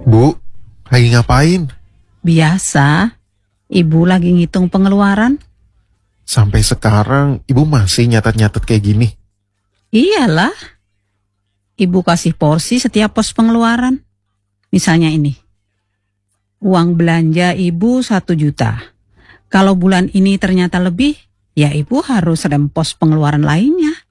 Bu, lagi ngapain? Biasa, ibu lagi ngitung pengeluaran. Sampai sekarang ibu masih nyatet-nyatet kayak gini. Iyalah, ibu kasih porsi setiap pos pengeluaran. Misalnya ini, uang belanja ibu 1 juta. Kalau bulan ini ternyata lebih, ya ibu harus rem pos pengeluaran lainnya.